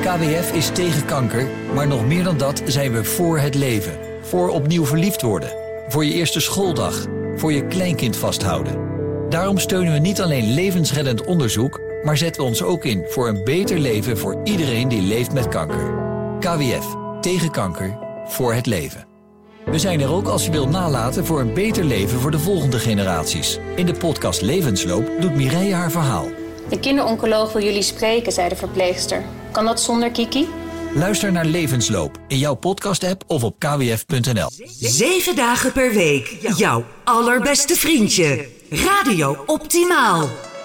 KWF is tegen kanker, maar nog meer dan dat zijn we voor het leven. Voor opnieuw verliefd worden. Voor je eerste schooldag. Voor je kleinkind vasthouden. Daarom steunen we niet alleen levensreddend onderzoek, maar zetten we ons ook in voor een beter leven voor iedereen die leeft met kanker. KWF. Tegen kanker. Voor het leven. We zijn er ook als je wilt nalaten voor een beter leven voor de volgende generaties. In de podcast Levensloop doet Mireille haar verhaal. De kinderoncoloog wil jullie spreken, zei de verpleegster. Kan dat zonder Kiki? Luister naar Levensloop in jouw podcast-app of op kwf.nl. 7 dagen per week. Jouw allerbeste vriendje. Radio Optimaal.